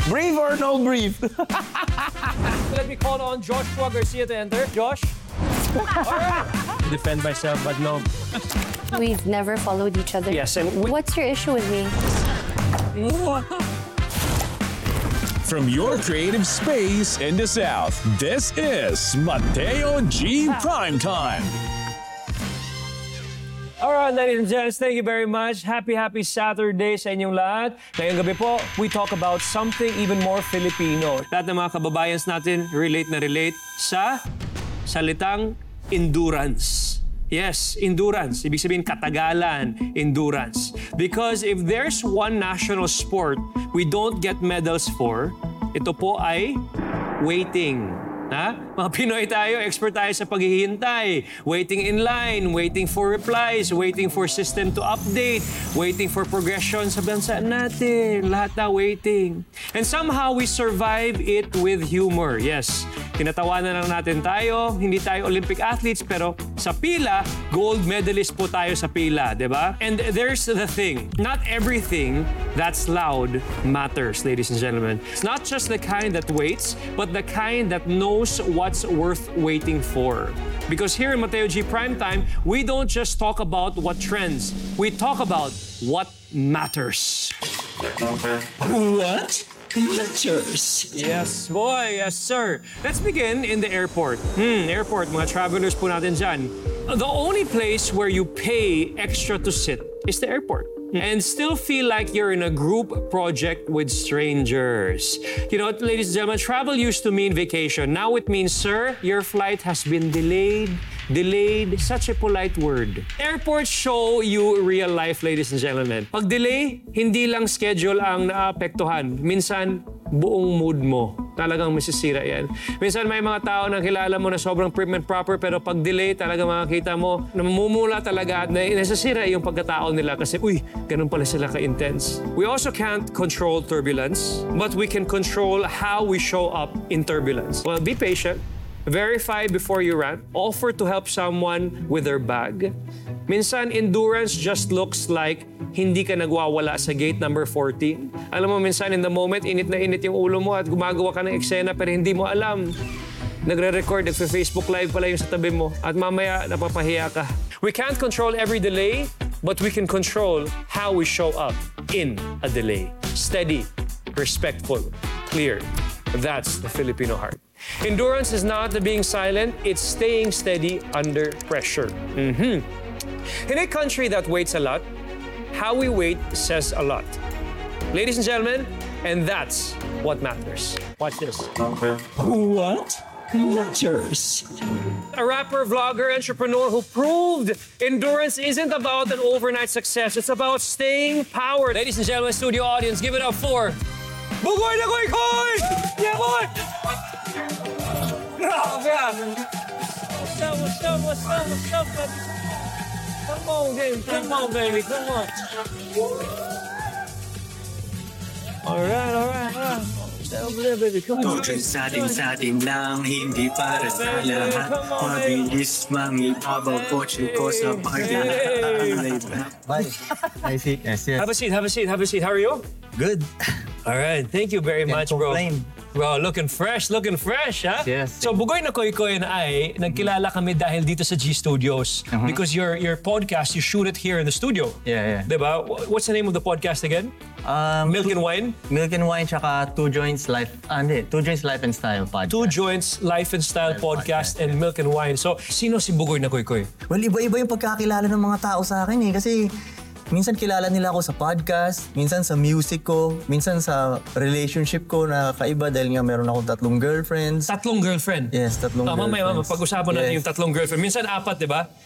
Brief or no brief? Let me call on Joshua Garcia to enter. Josh? Alright. Defend myself, but no. We've never followed each other. Yes, and What's your issue with me? From your creative space in the South, this is Mateo G Primetime. Alright, ladies and gents, thank you very much. Happy Saturday sa inyong lahat. Ngayong gabi po, we talk about something even more Filipino. Lahat ng mga kababayans natin relate sa salitang endurance. Yes, endurance. Ibig sabihin katagalan, endurance. Because if there's one national sport we don't get medals for, ito po ay waiting. Ha? Mga Pinoy tayo, expert tayo sa paghihintay. Waiting in line, waiting for replies, waiting for system to update, waiting for progression sa bansa natin. Lahat na waiting. And somehow we survive it with humor. Yes, tinatawanan lang natin tayo. Hindi tayo Olympic athletes, pero sa pila, gold medalist po tayo sa pila, di ba? And there's the thing. Not everything that's loud matters, ladies and gentlemen. It's not just the kind that waits, but the kind that knows what's worth waiting for. Because here in Mateo G Primetime, we don't just talk about what trends. We talk about what matters. What matters? Yes, boy. Yes, sir. Let's begin in the airport. Airport, mga travelers po natin dyan. The only place where you pay extra to sit is the airport. And still feel like you're in a group project with strangers. You know, ladies and gentlemen, travel used to mean vacation. Now it means, sir, your flight has been delayed. Delayed, such a polite word. Airports show you real life, ladies and gentlemen. Pag delay, hindi lang schedule ang naapektuhan. Minsan, buong mood mo. Talagang masisira yan. Minsan may mga tao na kilala mo na sobrang prim and proper, pero pag delay, talagang makakita mo, namumula talaga at nasisira yung pagkatao nila kasi, uy, ganun pala sila ka-intense. We also can't control turbulence, but we can control how we show up in turbulence. Well, be patient. Verify before you run. Offer to help someone with their bag. Minsan, endurance just looks like hindi ka nagwawala sa gate number 14. Alam mo, minsan in the moment, init na init yung ulo mo at gumagawa ka ng eksena pero hindi mo alam. Nagre-record, nagfe-Facebook Live pala yung sa tabi mo at mamaya napapahiya ka. We can't control every delay, but we can control how we show up in a delay. Steady, respectful, clear. That's the Filipino heart. Endurance is not the being silent, it's staying steady under pressure. In a country that waits a lot, how we wait says a lot. Ladies and gentlemen, and that's what matters. Watch this. What matters? A rapper, vlogger, entrepreneur who proved endurance isn't about an overnight success, it's about staying powered. Ladies and gentlemen, studio audience, give it up for Bugoy na Koy Koy! Yeah, boy! What's up, baby? Come on, baby, come on. All right. Stay over there, baby, come on. Sa atin lang, hindi para sa lahat. Mabilis mangibabaw kotse ko sa paglalakad. Bye. I see. Yes. Have a seat. How are you? Good. All right, thank you very much, bro. complain. Bro, looking fresh, ha? Yes. So, Bugoy na Koy Koy and I, nagkilala kami dahil dito sa G Studios. Because your podcast, you shoot it here in the studio. Yeah. Diba? What's the name of the podcast again? Milk and Wine? Milk and Wine tsaka Two Joints Life and Style podcast. Two Joints Life and Style podcast and Milk and Wine. So, sino si Bugoy na Koy Koy? Well, iba-iba yung pagkakilala ng mga tao sa akin eh. Kasi minsan kilala nila ako sa podcast, minsan sa music ko, minsan sa relationship ko na kaiba dahil nga meron akong 3 girlfriends. 3 girlfriend? Yes, 3 girlfriends. Mamaya, pag-usapan natin yung 3 girlfriend. Minsan 4, di ba?